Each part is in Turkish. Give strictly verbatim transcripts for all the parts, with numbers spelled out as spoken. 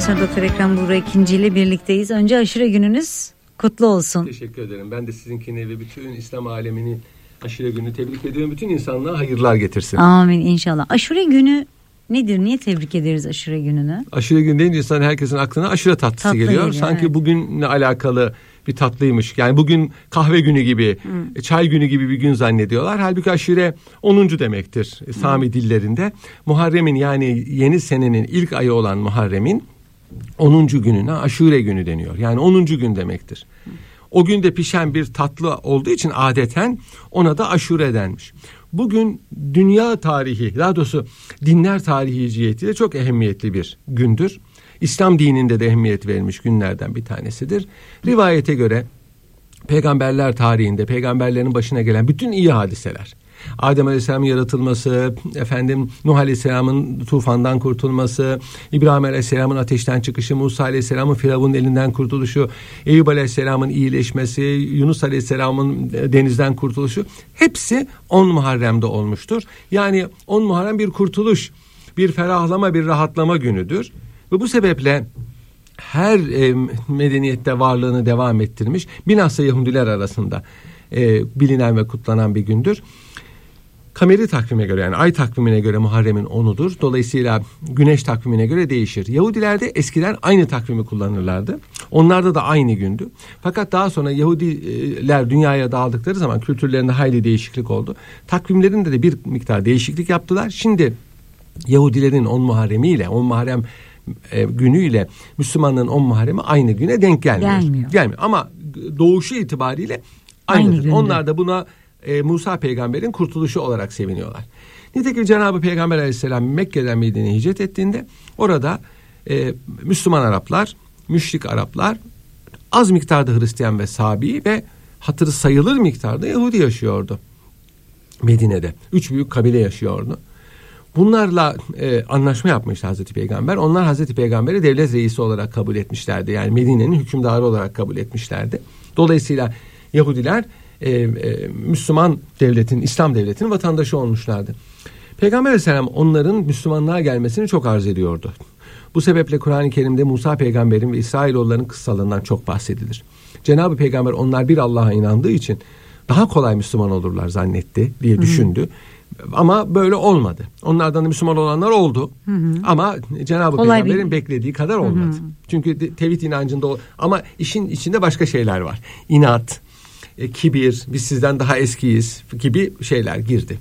Profesör Doktor Ekrem Buğra İkinci ile birlikteyiz. Önce aşure gününüz kutlu olsun. Teşekkür ederim. Ben de sizinkini ve bütün İslam alemini aşure günü tebrik ediyorum. Bütün insanlığa hayırlar getirsin. Amin inşallah. Aşure günü nedir? Niye tebrik ederiz aşure gününü? Aşure günü deyince insan herkesin aklına aşure tatlısı Tatlı geliyor. geliyor, Sanki evet. bugünle alakalı bir tatlıymış. Yani bugün kahve günü gibi, hmm. çay günü gibi bir gün zannediyorlar. Halbuki aşure onuncu demektir hmm. Sami dillerinde. Muharrem'in yani yeni senenin ilk ayı olan Muharrem'in onuncu gününe aşure günü deniyor. Yani onuncu gün demektir. Hmm. O günde pişen bir tatlı olduğu için adeten ona da aşure denmiş. Bugün dünya tarihi, daha doğrusu dinler tarihi cihetiyle çok ehemmiyetli bir gündür. İslam dininde de ehemmiyet verilmiş günlerden bir tanesidir. Rivayete göre peygamberler tarihinde peygamberlerin başına gelen bütün iyi hadiseler, Adem Aleyhisselam'ın yaratılması, efendim Nuh Aleyhisselam'ın tufandan kurtulması, İbrahim Aleyhisselam'ın ateşten çıkışı, Musa Aleyhisselam'ın Firavun'un elinden kurtuluşu, Eyüp Aleyhisselam'ın iyileşmesi, Yunus Aleyhisselam'ın denizden kurtuluşu, hepsi on Muharrem'de olmuştur. Yani on Muharrem bir kurtuluş, bir ferahlama, bir rahatlama günüdür. Ve bu sebeple her e, medeniyette varlığını devam ettirmiş, bilhassa Yahudiler arasında e, bilinen ve kutlanan bir gündür. Kameri takvime göre, yani ay takvimine göre Muharrem'in onudur. Dolayısıyla güneş takvimine göre değişir. Yahudilerde eskiden aynı takvimi kullanırlardı. Onlarda da aynı gündü. Fakat daha sonra Yahudiler dünyaya dağıldıkları zaman kültürlerinde hayli değişiklik oldu. Takvimlerinde de bir miktar değişiklik yaptılar. Şimdi Yahudilerin on Muharremi ile on Muharrem e, günüyle Müslümanların on Muharrem'i aynı güne denk gelmiyor. Gelmiyor. Gelmiyor. Ama doğuşu itibariyle aynıdır. Aynı Onlar da buna e, Musa peygamberin kurtuluşu olarak seviniyorlar. Nitekim Cenab-ı Peygamber Aleyhisselam Mekke'den Medine'ye hicret ettiğinde orada e, Müslüman Araplar, müşrik Araplar, az miktarda Hristiyan ve Sabi ve hatırı sayılır miktarda Yahudi yaşıyordu Medine'de. Üç büyük kabile yaşıyordu. Bunlarla e, anlaşma yapmıştı Hazreti Peygamber. Onlar Hazreti Peygamber'i devlet reisi olarak kabul etmişlerdi. Yani Medine'nin hükümdarı olarak kabul etmişlerdi. Dolayısıyla Yahudiler e, e, Müslüman devletin, İslam devletinin vatandaşı olmuşlardı. Peygamber Aleyhisselam onların Müslümanlığa gelmesini çok arz ediyordu. Bu sebeple Kur'an-ı Kerim'de Musa peygamberin ve İsrailoğulların kıssalığından çok bahsedilir. Cenab-ı Peygamber onlar bir Allah'a inandığı için daha kolay Müslüman olurlar zannetti diye düşündü. Hı-hı. Ama böyle olmadı. Onlardan da Müslüman olanlar oldu. Hı hı. Ama Cenab-ı Kolay Peygamber'in bir... beklediği kadar olmadı. Hı hı. Çünkü tevhid inancında o... Ama işin içinde başka şeyler var. İnat, e, kibir, biz sizden daha eskiyiz gibi şeyler girdi.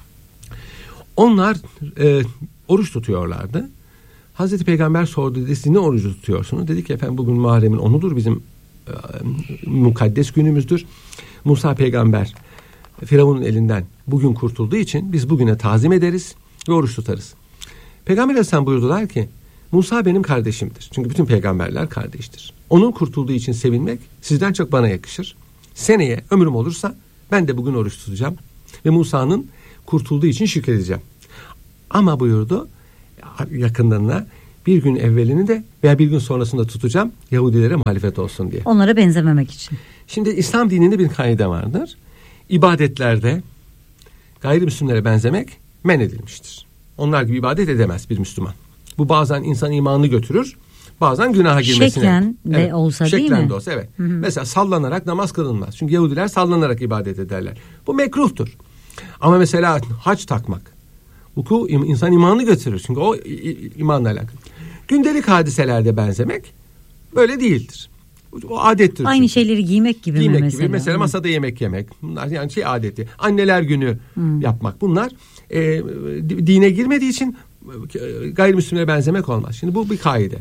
Onlar e, oruç tutuyorlardı. Hazreti Peygamber sordu, dedi, siz ne orucu tutuyorsunuz? Dedi ki efendim bugün Muharrem'in onudur, bizim e, mukaddes günümüzdür. Musa peygamber Firavun'un elinden bugün kurtulduğu için biz bugüne tazim ederiz ve oruç tutarız. Peygamber Aleyhisselam buyurdular ki Musa benim kardeşimdir. Çünkü bütün peygamberler kardeştir. Onun kurtulduğu için sevinmek sizden çok bana yakışır. Seneye ömrüm olursa ben de bugün oruç tutacağım ve Musa'nın kurtulduğu için şükredeceğim. Ama buyurdu yakınlarına bir gün evvelini de veya bir gün sonrasında tutacağım Yahudilere muhalefet olsun diye. Onlara benzememek için. Şimdi İslam dininde bir kaide vardır. İbadetlerde gayrimüslimlere benzemek men edilmiştir. Onlar gibi ibadet edemez bir Müslüman. Bu bazen insan imanını götürür, bazen günaha girmesine. Şeklen de evet, olsa değil mi? Şeklen de olsa evet. Hı hı. Mesela sallanarak namaz kılınmaz. Çünkü Yahudiler sallanarak ibadet ederler. Bu mekruhtur. Ama mesela hac takmak. Bu insan imanını götürür. Çünkü o imanla alakalı. Gündelik hadiselerde benzemek böyle değildir. O adettir. Aynı çünkü. Şeyleri giymek gibi giymek mi mesela? Gibi. Mesela masada yemek yemek. Bunlar yani şey adeti. Anneler günü hmm. yapmak. Bunlar e, dine girmediği için e, gayrimüslimlere benzemek olmaz. Şimdi bu bir kaide.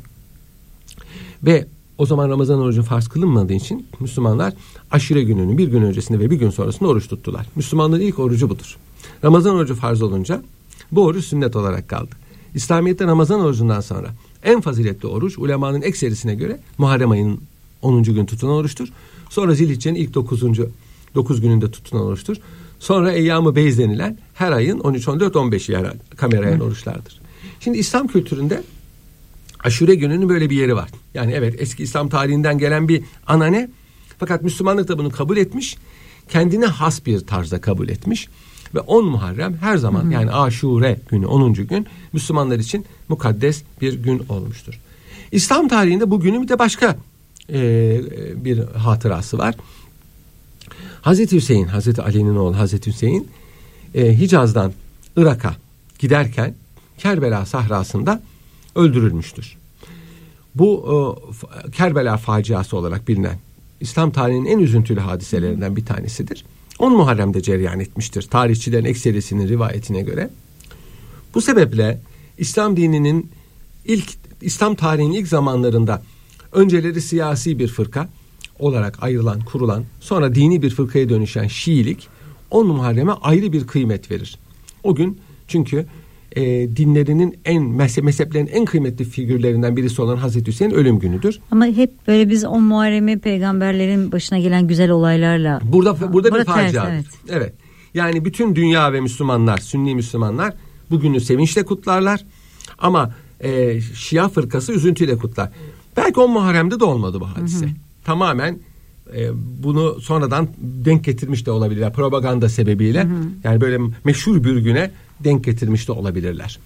Ve o zaman Ramazan orucu farz kılınmadığı için Müslümanlar aşure gününün bir gün öncesinde ve bir gün sonrasında oruç tuttular. Müslümanların ilk orucu budur. Ramazan orucu farz olunca bu oruç sünnet olarak kaldı. İslamiyet'te Ramazan orucundan sonra en faziletli oruç ulemanın ekserisine göre Muharrem ayının onuncu gün tutulan oruçtur. Sonra Zilhicce'nin ilk dokuzuncu dokuz gününde tutulan oruçtur. Sonra Eyyam-ı Beyz denilen her ayın on üç, on dört, on beş yani kamera ayın oruçlardır. Şimdi İslam kültüründe aşure gününün böyle bir yeri var. Yani evet eski İslam tarihinden gelen bir anane. Fakat Müslümanlık da bunu kabul etmiş. Kendine has bir tarzda kabul etmiş. Ve on Muharrem her zaman hı hı. yani Aşure günü onuncu gün Müslümanlar için mukaddes bir gün olmuştur. İslam tarihinde bugünün bir de başka e, bir hatırası var. Hazreti Hüseyin, Hazreti Ali'nin oğlu Hazreti Hüseyin e, Hicaz'dan Irak'a giderken Kerbela sahrasında öldürülmüştür. Bu e, Kerbela faciası olarak bilinen İslam tarihinin en üzüntülü hadiselerinden bir tanesidir. on Muharrem'de cereyan etmiştir tarihçilerin ekserisinin rivayetine göre. Bu sebeple İslam dininin ilk İslam tarihinin ilk zamanlarında önceleri siyasi bir fırka olarak ayrılan, kurulan, sonra dini bir fırkaya dönüşen Şiilik on Muharrem'e ayrı bir kıymet verir. O gün çünkü e, dinlerinin en mezheplerin en kıymetli figürlerinden birisi olan Hazreti Hüseyin'in ölüm günüdür. Ama hep böyle biz on Muharrem'i peygamberlerin başına gelen güzel olaylarla burada burada, burada bir facia. Evet. evet. Yani bütün dünya ve Müslümanlar, Sünni Müslümanlar bugünü sevinçle kutlarlar. Ama e, Şia fırkası üzüntüyle kutlar. Belki on Muharrem'de de olmadı bu hadise. Hı hı. Tamamen e, bunu sonradan denk getirmiş de olabilirler. Propaganda sebebiyle. Hı hı. Yani böyle meşhur bir güne denk getirmiş de olabilirler.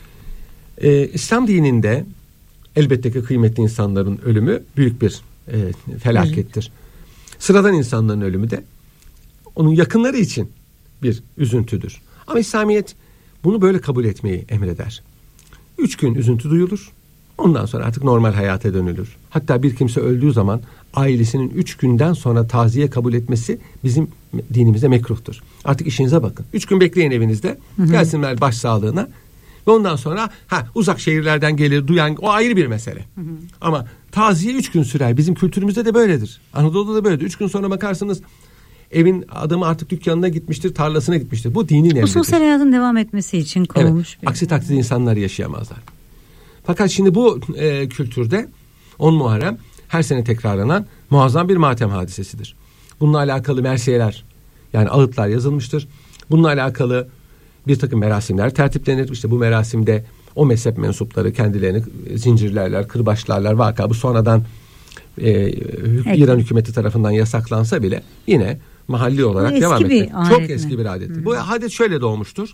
E, İslam dininde elbette ki kıymetli insanların ölümü büyük bir e, felakettir. Evet. Sıradan insanların ölümü de onun yakınları için bir üzüntüdür. Ama İslamiyet bunu böyle kabul etmeyi emreder. Üç gün üzüntü duyulur. Ondan sonra artık normal hayata dönülür. Hatta bir kimse öldüğü zaman ailesinin üç günden sonra taziye kabul etmesi bizim dinimizde mekruhtur. Artık işinize bakın. Üç gün bekleyin evinizde. Hı hı. Gelsinler başsağlığına. Ve ondan sonra ha, uzak şehirlerden gelir duyan, o ayrı bir mesele. Hı hı. Ama taziye üç gün sürer. Bizim kültürümüzde de böyledir. Anadolu'da da böyledir. Üç gün sonra bakarsınız evin adamı artık dükkanına gitmiştir, tarlasına gitmiştir. Bu dinin emridir. Bu sosyal hayatın devam etmesi için konulmuş. Evet. Bir aksi takdirde insanlar yaşayamazlar. Fakat şimdi bu e, kültürde on Muharrem her sene tekrarlanan muazzam bir matem hadisesidir. Bununla alakalı mersiyeler, yani ağıtlar yazılmıştır. Bununla alakalı bir takım merasimler tertiplenir. İşte bu merasimde o mezhep mensupları kendilerini zincirlerler, kırbaçlarlar. Vaka bu sonradan e, evet. İran hükümeti tarafından yasaklansa bile yine mahalli olarak eski devam etmek. Çok mi? Eski bir adettir. Hmm. Bu adet şöyle doğmuştur.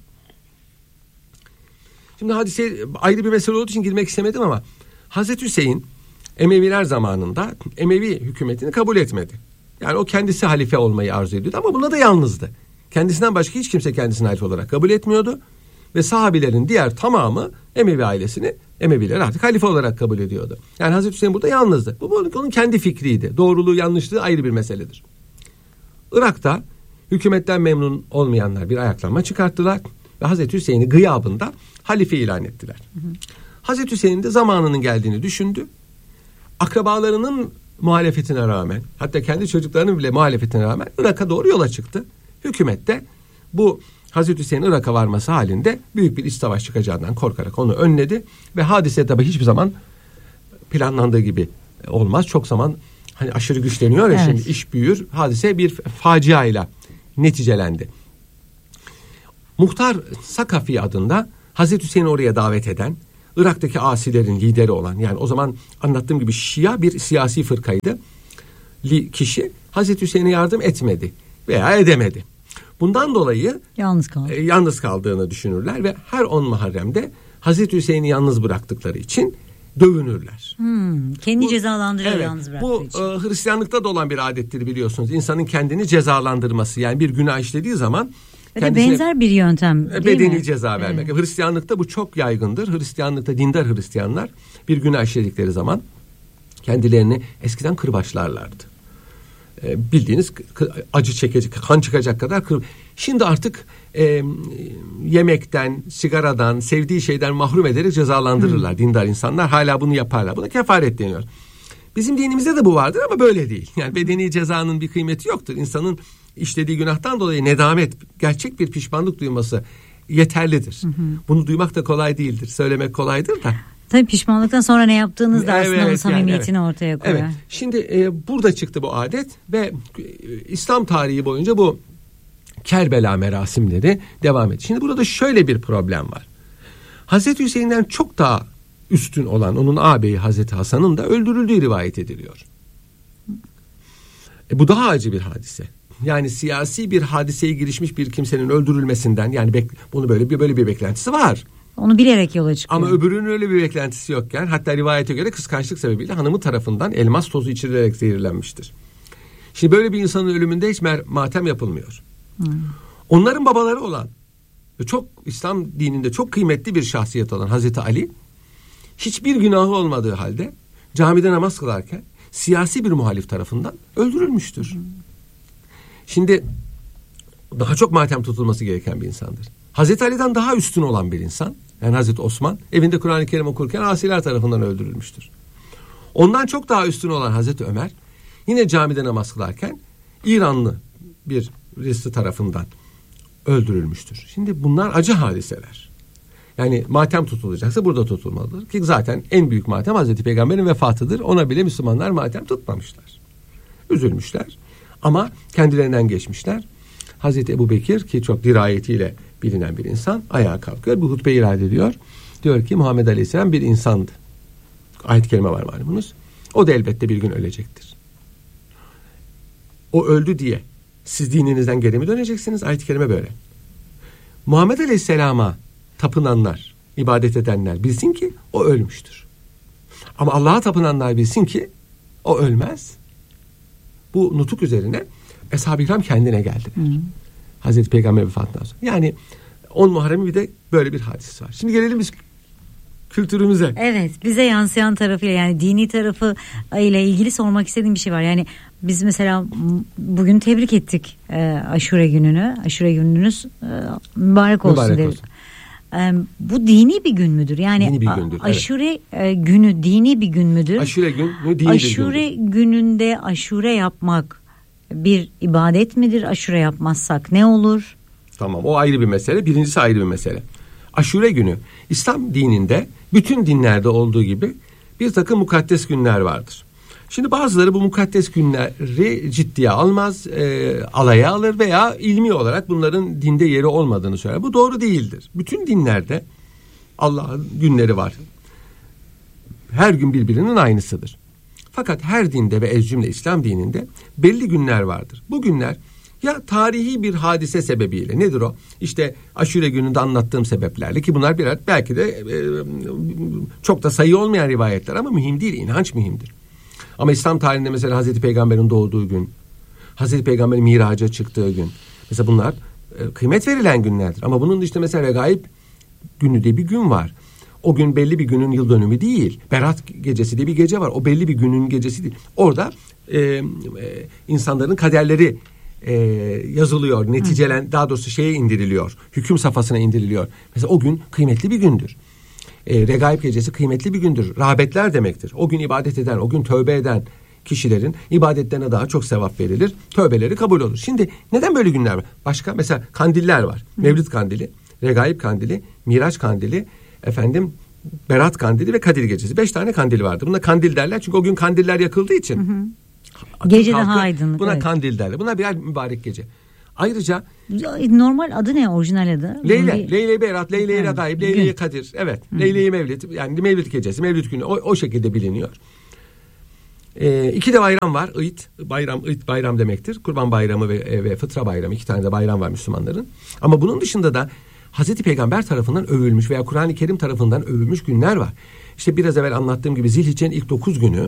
Şimdi hadise ayrı bir mesele olduğu için girmek istemedim ama Hazreti Hüseyin Emeviler zamanında Emevi hükümetini kabul etmedi. Yani o kendisi halife olmayı arzu ediyordu ama bunda da yalnızdı. Kendisinden başka hiç kimse kendisini halife olarak kabul etmiyordu. Ve sahabilerin diğer tamamı Emevi ailesini, Emeviler artık halife olarak kabul ediyordu. Yani Hazreti Hüseyin burada yalnızdı. Bu onun kendi fikriydi. Doğruluğu, yanlışlığı ayrı bir meseledir. Irak'ta hükümetten memnun olmayanlar bir ayaklanma çıkarttılar ve Hazreti Hüseyin'i gıyabında halife ilan ettiler. Hı hı. Hazreti Hüseyin de zamanının geldiğini düşündü. Akrabalarının muhalefetine rağmen, hatta kendi çocuklarının bile muhalefetine rağmen Irak'a doğru yola çıktı. Hükümet de bu Hazreti Hüseyin'in Irak'a varması halinde büyük bir iç savaş çıkacağından korkarak onu önledi ve hadise tabii hiçbir zaman planlandığı gibi olmaz. Çok zaman hani aşırı güçleniyor ya, evet. Şimdi iş büyür. Hadise bir facia ile neticelendi. Muhtar Sakafi adında Hazreti Hüseyin'i oraya davet eden, Irak'taki asilerin lideri olan, yani o zaman anlattığım gibi Şia bir siyasi fırkaydı. Kişi Hazreti Hüseyin'e yardım etmedi veya edemedi. Bundan dolayı yalnız kaldı. E, yalnız kaldığını düşünürler ve her on Muharrem'de Hazreti Hüseyin'i yalnız bıraktıkları için dövünürler. Hmm, kendi bu, cezalandırıyor evet, yalnız bıraktığı bu, için. Bu e, Hristiyanlıkta da olan bir adettir biliyorsunuz. İnsanın kendini cezalandırması, yani bir günah işlediği zaman benzer bir yöntem değil bedeni mi? ceza vermek. Evet. Hristiyanlıkta bu çok yaygındır. Hristiyanlıkta dindar Hristiyanlar bir günah işledikleri zaman kendilerini eskiden kırbaçlarlardı. E, bildiğiniz acı çekecek, kan çıkacak kadar kır. Şimdi artık e, yemekten, sigaradan, sevdiği şeyden mahrum ederek cezalandırırlar. Hmm. Dindar insanlar hala bunu yaparlar. Buna kefaret deniyor. Bizim dinimizde de bu vardır ama böyle değil. Yani bedeni cezanın bir kıymeti yoktur. İnsanın işlediği günahtan dolayı nedamet, gerçek bir pişmanlık duyması yeterlidir. Hı hı. Bunu duymak da kolay değildir. Söylemek kolaydır da. Tabii pişmanlıktan sonra ne yaptığınız da aslında evet, onun samimiyetini yani, evet. ortaya koyar. Evet. Şimdi e, burada çıktı bu adet ve e, İslam tarihi boyunca bu Kerbela merasimleri devam etti. Şimdi burada şöyle bir problem var. Hazreti Hüseyin'den çok daha üstün olan onun ağabeyi Hazreti Hasan'ın da öldürüldüğü rivayet ediliyor. E, bu daha acı bir hadise. Yani siyasi bir hadiseye girişmiş bir kimsenin öldürülmesinden, yani bek, bunu böyle bir böyle bir beklentisi var. Onu bilerek yola çıkıyor. Ama öbürünün öyle bir beklentisi yokken, hatta rivayete göre kıskançlık sebebiyle hanımı tarafından elmas tozu içirilerek zehirlenmiştir. Şimdi böyle bir insanın ölümünde hiç matem yapılmıyor. Hmm. Onların babaları olan ve çok İslam dininde çok kıymetli bir şahsiyet olan Hazreti Ali, hiçbir günahı olmadığı halde camide namaz kılarken siyasi bir muhalif tarafından öldürülmüştür. Hmm. Şimdi daha çok matem tutulması gereken bir insandır. Hazreti Ali'den daha üstün olan bir insan, yani Hazreti Osman, evinde Kur'an-ı Kerim okurken asiler tarafından öldürülmüştür. Ondan çok daha üstün olan Hazreti Ömer, yine camide namaz kılarken İranlı bir birisi tarafından öldürülmüştür. Şimdi bunlar acı hadiseler. Yani matem tutulacaksa burada tutulmalıdır. Ki zaten en büyük matem Hazreti Peygamber'in vefatıdır. Ona bile Müslümanlar matem tutmamışlar. Üzülmüşler. Ama kendilerinden geçmişler. Hazreti Ebu Bekir, ki çok dirayetiyle bilinen bir insan, ayağa kalkıyor. Bu hutbe irade ediyor. Diyor ki Muhammed Aleyhisselam bir insandı. Ayet-i kerime var malumunuz. O da elbette bir gün ölecektir. O öldü diye siz dininizden geri mi döneceksiniz? Ayet-i kerime böyle. Muhammed Aleyhisselam'a tapınanlar, ibadet edenler bilsin ki o ölmüştür. Ama Allah'a tapınanlar bilsin ki o ölmez. Bu nutuk üzerine Eshab-ı İkram kendine geldiler. Hı. Hazreti Peygamber vefatından sonra. Yani on Muharrem'in bir de böyle bir hadisi var. Şimdi gelelim biz kültürümüze. Evet, bize yansıyan tarafıyla, yani dini tarafı ile ilgili sormak istediğim bir şey var. Yani biz mesela bugün tebrik ettik e, Aşure gününü. Aşure gününüz e, mübarek olsun mübarek deriz. Olsun. E, bu dini bir gün müdür? Yani dini bir gündür, a, aşure evet. günü dini bir gün müdür? Aşure günü dini aşure bir gündür. gününde aşure yapmak bir ibadet midir? Aşure yapmazsak ne olur? Tamam, o ayrı bir mesele. Birincisi ayrı bir mesele. Aşure günü İslam dininde bütün dinlerde olduğu gibi bir takım mukaddes günler vardır. Şimdi bazıları bu mukaddes günleri ciddiye almaz, e, alaya alır veya ilmi olarak bunların dinde yeri olmadığını söyler. Bu doğru değildir. Bütün dinlerde Allah'ın günleri var. Her gün birbirinin aynısıdır. Fakat her dinde ve ez cümle İslam dininde belli günler vardır. Bu günler ya tarihi bir hadise sebebiyle, nedir o? İşte Aşure gününde anlattığım sebeplerle, ki bunlar birer belki de e, çok da sayı olmayan rivayetler ama mühim değil, inanç mühimdir. Ama İslam tarihinde mesela Hazreti Peygamber'in doğduğu gün, Hazreti Peygamber'in miraca çıktığı gün, mesela bunlar e, kıymet verilen günlerdir. Ama bunun dışında mesela Regaib günü diye bir gün var. O gün belli bir günün yıl dönümü değil. Berat gecesi diye bir gece var. O belli bir günün gecesi değil. Orada e, e, insanların kaderleri e, yazılıyor. Neticelen, daha doğrusu şeye indiriliyor. Hüküm safhasına indiriliyor. Mesela o gün kıymetli bir gündür. E, Regaib gecesi kıymetli bir gündür. Rağbetler demektir. O gün ibadet eden, o gün tövbe eden kişilerin ibadetlerine daha çok sevap verilir. Tövbeleri kabul olur. Şimdi neden böyle günler var? Başka mesela kandiller var. Mevlid kandili, Regaib kandili, Miraç kandili, efendim Berat kandili ve Kadir gecesi. Beş tane kandil vardı. Buna kandil derler çünkü o gün kandiller yakıldığı için. Hı hı. Gece kalkıyor, daha aydınlık. Buna evet. kandil derler. Buna birer mübarek gece. Ayrıca normal adı ne, orijinal adı? Leyle, Leyle Berat, Leyle Regaib, Leyle Kadir. Evet. Leyle Mevlid, yani Mevlid gecesi, Mevlid günü o, o şekilde biliniyor. Ee, iki de bayram var. İd, bayram, İd bayram demektir. Kurban bayramı ve, ve fıtra bayramı. İki tane de bayram var Müslümanların. Ama bunun dışında da Hazreti Peygamber tarafından övülmüş veya Kur'an-ı Kerim tarafından övülmüş günler var. İşte biraz evvel anlattığım gibi Zilhicce'nin ilk dokuz günü,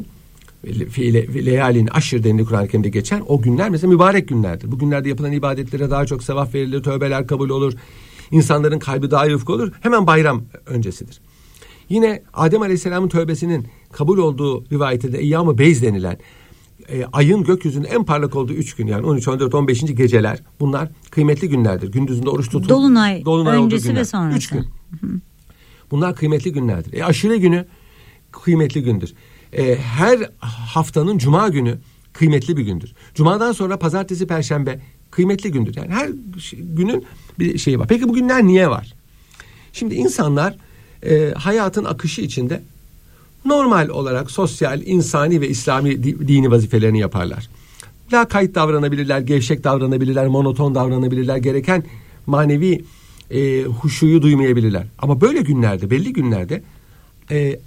Leyalin Aşr denili Kur'an-ı Kerim'de geçen o günler mesela mübarek günlerdir. Bu günlerde yapılan ibadetlere daha çok sevap verilir, tövbeler kabul olur, insanların kalbi daha yufka olur. Hemen bayram öncesidir. Yine Adem Aleyhisselam'ın tövbesinin kabul olduğu rivayette Eyyam-ı Beyz denilen e, ayın gökyüzünün en parlak olduğu üç gün, yani on üç, on dört, on beşinci geceler, bunlar kıymetli günlerdir. Gündüzünde oruç tutun. Dolunay, Dolunay öncesi ve sonrası. Üç gün. Bunlar kıymetli günlerdir. E, aşure günü kıymetli gündür. E, her haftanın cuma günü kıymetli bir gündür. Cumadan sonra pazartesi, perşembe kıymetli gündür. Yani her günün bir şeyi var. Peki bu günler niye var? Şimdi insanlar e, hayatın akışı içinde normal olarak sosyal, insani ve İslami dini vazifelerini yaparlar. Lakayt davranabilirler, gevşek davranabilirler, monoton davranabilirler, gereken manevi e, huşuyu duymayabilirler. Ama böyle günlerde, belli günlerde e, e,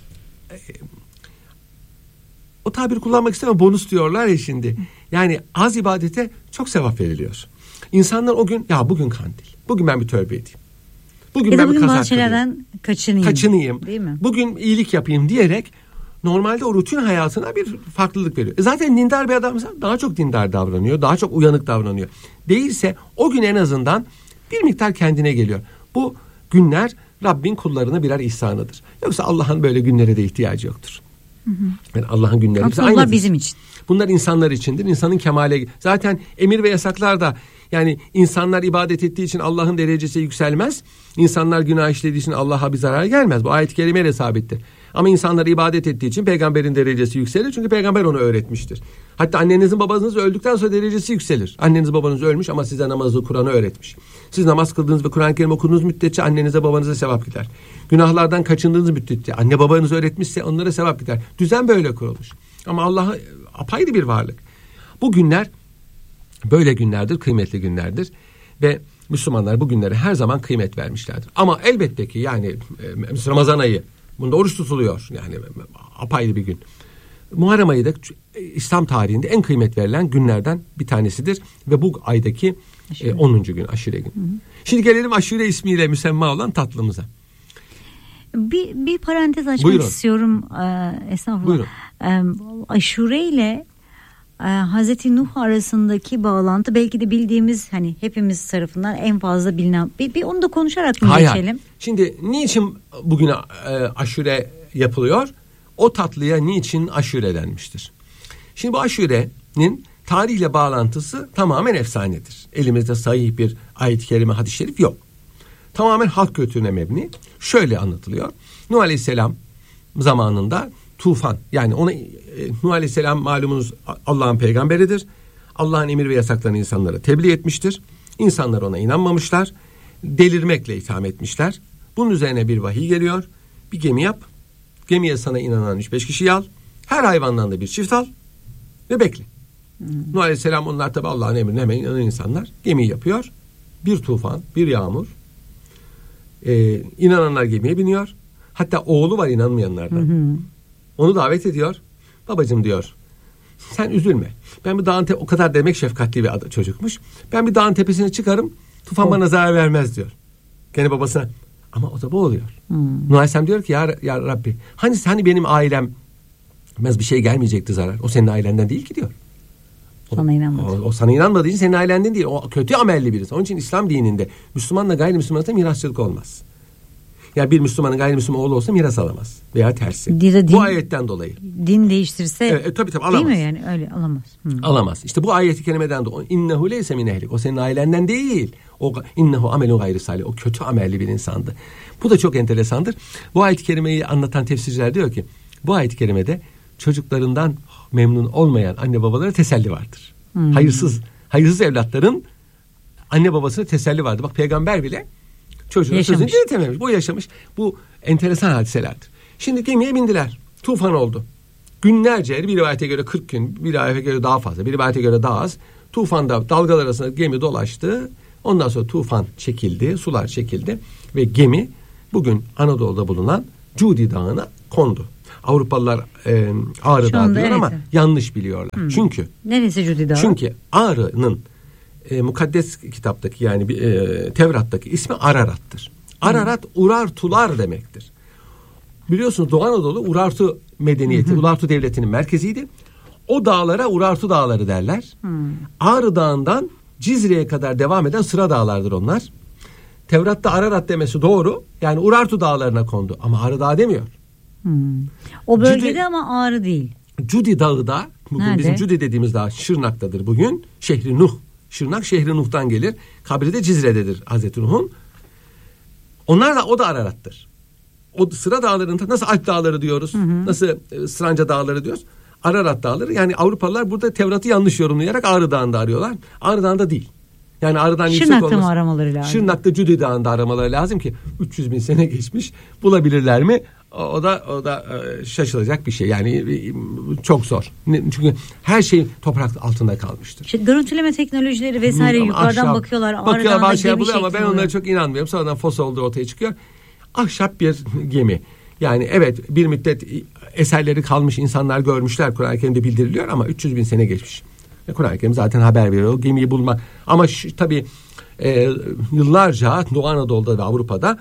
o tabiri kullanmak istemem, bonus diyorlar ya şimdi. Yani az ibadete çok sevap veriliyor. İnsanlar o gün, ya bugün kandil, bugün ben bir tövbe edeyim. Bugün ya ben da bugün bir kaza bazı şeylerden kaçınayım. Kaçınayım. Değil mi? Bugün iyilik yapayım diyerek normalde o rutin hayatına bir farklılık veriyor. E zaten dindar bir adamsa daha çok dindar davranıyor. Daha çok uyanık davranıyor. Değilse o gün en azından bir miktar kendine geliyor. Bu günler Rabbin kullarına birer ihsanıdır. Yoksa Allah'ın böyle günlere de ihtiyacı yoktur. Hı hı. Yani Allah'ın günleri bize aynıdır. Bizim için. Bunlar insanlar içindir. İnsanın kemale... Zaten emir ve yasaklar da yani insanlar ibadet ettiği için Allah'ın derecesi yükselmez. İnsanlar günah işlediği için Allah'a bir zarar gelmez. Bu ayet-i kerimeyle sabittir. Ama insanlar ibadet ettiği için peygamberin derecesi yükselir. Çünkü peygamber onu öğretmiştir. Hatta annenizin babanız öldükten sonra derecesi yükselir. Anneniz babanız ölmüş ama size namazı, Kur'an'ı öğretmiş. Siz namaz kıldığınız ve Kur'an-ı Kerim okuduğunuz müddetçe annenize babanıza sevap gider. Günahlardan kaçındığınız müddetçe anne babanız öğretmişse onlara sevap gider. Düzen böyle kurulmuş. Ama Allah apayrı bir varlık. Bu günler böyle günlerdir, kıymetli günlerdir. Ve Müslümanlar bu günlere her zaman kıymet vermişlerdir. Ama elbette ki yani e, Ramazan ayı, bunda oruç tutuluyor. Yani apayrı bir gün. Muharrem ayı da İslam tarihinde en kıymet verilen günlerden bir tanesidir. Ve bu aydaki e, onuncu gün, aşure gün. Hı hı. Şimdi gelelim aşure ismiyle müsemma olan tatlımıza. Bir, bir parantez açmak Buyurun. istiyorum. Ee, estağfurullah. Buyurun. Ee, aşure ile e, Hazreti Nuh arasındaki bağlantı belki de bildiğimiz, hani hepimiz tarafından en fazla bilinen. Bir, bir onu da konuşarak mı Hayır. geçelim? Şimdi niçin bugün e, aşure yapılıyor? O tatlıya niçin aşure denmiştir? Şimdi bu aşurenin tarihle bağlantısı tamamen efsanedir. Elimizde sahih bir ayet-i kerime, hadis-i şerif yok. Tamamen halk kültürüne mebni. Şöyle anlatılıyor. Nuh Aleyhisselam zamanında tufan, yani ona e, Nuh Aleyhisselam malumunuz Allah'ın peygamberidir. Allah'ın emir ve yasaklarını insanlara tebliğ etmiştir. İnsanlar ona inanmamışlar. Delirmekle itham etmişler. Bunun üzerine bir vahiy geliyor. Bir gemi yap. Gemiye sana inanan üç beş kişiyi al. Her hayvandan da bir çift al. Ve bekle. Hmm. Nuh Aleyhisselam, onlar tabi Allah'ın emrine hemen inanan insanlar. Gemiyi yapıyor. Bir tufan, bir yağmur. Ee, inananlar gemiye biniyor. Hatta oğlu var inanmayanlardan. Hı hı. Onu davet ediyor. Babacığım diyor, sen üzülme. Ben bir dağın te- o kadar demek şefkatli bir ad- çocukmuş. Ben bir dağın tepesine çıkarım. Tufan oh. bana zarar vermez diyor. Gene babasına. Ama o da bu oluyor. Hmm. Nuh Aleyhisselam diyor ki ya, ya Rabbi, hani hani benim ailem bir şey gelmeyecekti zarar. O senin ailenden değil ki diyor. O, sana inanmadı. O, o sana inanmadığı için senin ailenden değil. O kötü amelli birisi. Onun için İslam dininde Müslümanla gayrimüslim arasında mirasçılık olmaz. Yani bir Müslümanın gayrimüslim oğlu olsa miras alamaz. Veya tersi. Din, bu ayetten dolayı. Din değiştirse e, e, tabii, tabii, alamaz. Değil mi yani? Öyle alamaz. Hı. Alamaz. İşte bu ayeti kerimeden dolayı. İnnehu leyse min ehlik. O senin ailenden değil. O innehu amelun gayri salih. O kötü amelli bir insandı. Bu da çok enteresandır. Bu ayet-i kerimeyi anlatan tefsirciler diyor ki bu ayet-i kerimede çocuklarından memnun olmayan anne babalara teselli vardır. Hmm. Hayırsız hayırsız evlatların anne babasına teselli vardır. Bak peygamber bile çocuğun sözünü dinletememiş. Bu yaşamış. Bu enteresan hadiselerdir. Şimdi gemiye bindiler. Tufan oldu. Günlerce, bir rivayete göre kırk gün, bir rivayete göre daha fazla, bir rivayete göre daha az. Tufanda dalgalar arasında gemi dolaştı. Ondan sonra tufan çekildi, sular çekildi ve gemi bugün Anadolu'da bulunan Cudi Dağı'na kondu. Avrupalılar e, Ağrı Dağı diyor ama yanlış biliyorlar. Hmm. Çünkü neresi Cudi Dağı? Çünkü Ağrı'nın e, mukaddes kitaptaki yani e, Tevrat'taki ismi Ararat'tır. Ararat hmm. Urartular demektir. Biliyorsunuz Doğu Anadolu Urartu medeniyeti, hmm. Urartu devletinin merkeziydi. O dağlara Urartu dağları derler. Hmm. Ağrı Dağı'ndan Cizre'ye kadar devam eden sıra dağlardır onlar. Tevrat'ta Ararat demesi doğru. Yani Urartu dağlarına kondu. Ama Ağrı Dağı demiyor. Hmm. O bölgede Cudi, ama Ağrı değil. Cudi Dağı da bugün nerede? Bizim Cudi dediğimiz dağ Şırnak'tadır bugün. Şehri Nuh. Şırnak şehri Nuh'tan gelir. Kabri de Cizre'dedir Hazreti Nuh'un. Onlar da o da Ararat'tır. O sıra dağlarında nasıl Alp dağları diyoruz. Hı hı. Nasıl e, Sıranca dağları diyoruz. Ararat dağları. Yani Avrupalılar burada Tevrat'ı yanlış yorumlayarak Ağrı Dağı'nda arıyorlar. Ağrı Dağı'nda değil. Yani Ağrı'dan yüksek olması. Şırnak'ta mı aramaları lazım? Şırnak'ta Cudi Dağı'nda aramaları lazım ki üç yüz bin sene geçmiş. Bulabilirler mi? O, o da o da e, şaşılacak bir şey. Yani e, çok zor. Çünkü her şey toprak altında kalmıştır. İşte görüntüleme teknolojileri vesaire hmm, yukarıdan ahşap, bakıyorlar. Bakıyorlar bazı şey buluyor ama ben onlara çok inanmıyorum. Sonradan fos olduğu ortaya çıkıyor. Ahşap bir gemi. Yani evet bir müddet eserleri kalmış, insanlar görmüşler, Kur'an-ı Kerim'de bildiriliyor ama üç yüz bin sene geçmiş. Kur'an-ı Kerim zaten haber veriyor o gemiyi bulma. Ama şu, tabii e, yıllarca Doğu Anadolu'da ve Avrupa'da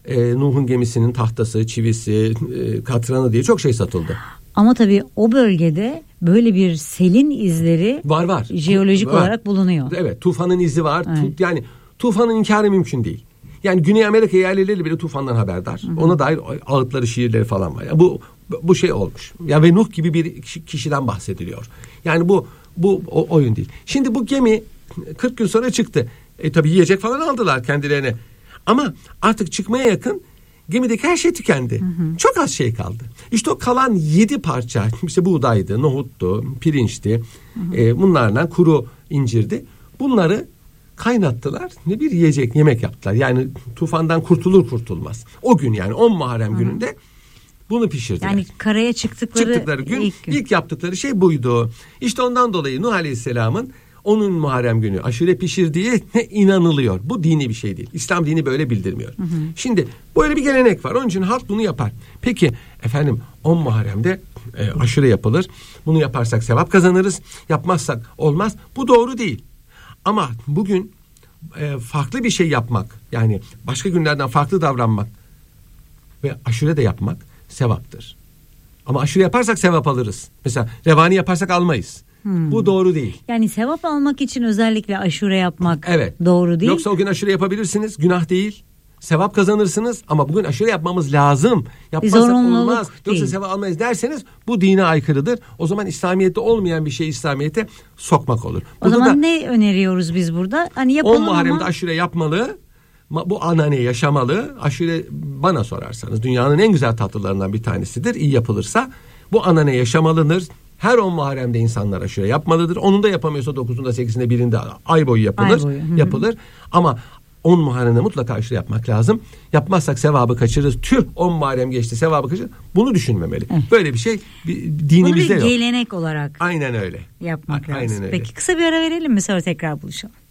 e, Nuh'un gemisinin tahtası, çivisi, e, katranı diye çok şey satıldı. Ama tabii o bölgede böyle bir selin izleri var var. Jeolojik var. olarak bulunuyor. Evet, tufanın izi var. Evet. Tu, yani tufanın inkarı mümkün değil. Yani Güney Amerika yerlileri bile tufandan haberdar. Hı hı. Ona dair ağıtları, şiirleri falan var. Yani bu bu şey olmuş. Ya ve Nuh gibi bir kişiden bahsediliyor. Yani bu bu o, oyun değil. Şimdi bu gemi kırk gün sonra çıktı. E tabii yiyecek falan aldılar kendilerine. Ama artık çıkmaya yakın gemideki her şey tükendi. Hı hı. Çok az şey kaldı. İşte o kalan yedi parça, işte buğdaydı, nohuttu, pirinçti. Hı hı. E, bunlarla kuru incirdi. Bunları kaynattılar. Ne bir yiyecek, yemek yaptılar. Yani tufandan kurtulur kurtulmaz. O gün yani on Muharrem Hı. gününde bunu pişirdiler. Yani karaya çıktıkları, çıktıkları gün ilk, gün ilk yaptıkları şey buydu. İşte ondan dolayı Nuh Aleyhisselam'ın onun Muharrem günü aşure pişirdiği inanılıyor. Bu dini bir şey değil. İslam dini böyle bildirmiyor. Hı hı. Şimdi böyle bir gelenek var. Onun için halk bunu yapar. Peki efendim on Muharrem'de e, aşure yapılır. Bunu yaparsak sevap kazanırız. Yapmazsak olmaz. Bu doğru değil. Ama bugün e, farklı bir şey yapmak, yani başka günlerden farklı davranmak ve aşure de yapmak sevaptır. Ama aşure yaparsak sevap alırız. Mesela revani yaparsak almayız. Hmm. Bu doğru değil. Yani sevap almak için özellikle aşure yapmak evet. doğru değil. Yoksa o gün aşure yapabilirsiniz, günah değil. Sevap kazanırsınız ama bugün aşure yapmamız lazım. Yapmazsak olmaz. Yoksa değil. Sevap almayız derseniz bu dine aykırıdır. O zaman İslamiyet'te olmayan bir şeyi İslamiyet'e sokmak olur. O burada zaman da, ne öneriyoruz biz burada? Hani yapalım on Muharrem'de ama... aşure yapmalı. Bu anane yaşamalı. Aşure bana sorarsanız dünyanın en güzel tatlılarından bir tanesidir. İyi yapılırsa bu anane yaşamalıdır. Her on Muharrem'de insanlar aşure yapmalıdır. Onun da yapamıyorsa dokuzunda, sekizinde, birinde ay boyu yapılır. Ay boyu. Yapılır. Ama on Muharrem'de mutlaka aşure yapmak lazım. Yapmazsak sevabı kaçırırız. Tüh on Muharrem geçti, sevabı kaçırırız. Bunu düşünmemeli. Evet. Böyle bir şey bir, dinimizde yok. Bunu bir gelenek olarak aynen öyle. Yapmak A- lazım. Aynen öyle. Peki kısa bir ara verelim mi, sonra tekrar buluşalım.